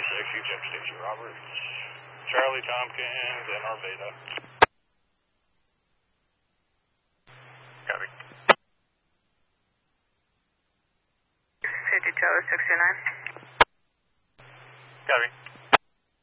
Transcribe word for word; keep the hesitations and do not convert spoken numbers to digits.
six, you check Station Roberts. Charlie Tompkins and Arvada. Copy. fifty-two oh six two nine. Copy.